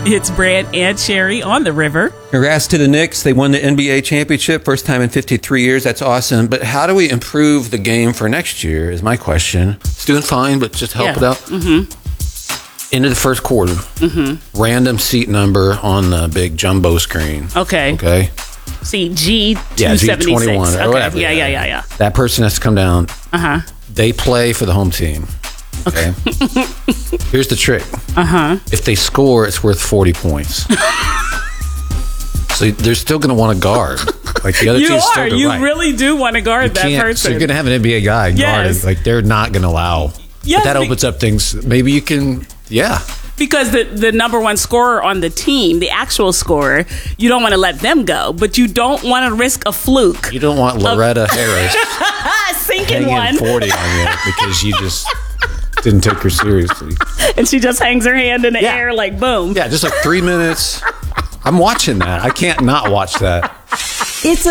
It's Brad and Sherry on the river. Congrats to the Knicks. They won the NBA championship, first time in 53 years. That's awesome. But how do we improve the game for next year is my question. It's doing fine, but just help it out. Mm-hmm. Into the first quarter. Mm-hmm. Random seat number on the big jumbo screen. Okay. See, G276. Yeah, G21 or whatever. Yeah. That person has to come down. Uh-huh. They play for the home team. Okay. Here's the trick. If they score, it's worth 40 points. So they're still going to want to guard. Like the other team's still You right. really do want to guard that person. So you're going to have an NBA guy guarding. Like they're not going to allow. Yes, but that opens up things. Maybe you can, Because the number one scorer on the team, the actual scorer, you don't want to let them go, but you don't want to risk a fluke. You don't want Loretta Harris sinking hanging 40 on you because you just didn't take her seriously. And she just hangs her hand in the air like boom. Yeah, just like 3 minutes. I'm watching that. I can't not watch that. It's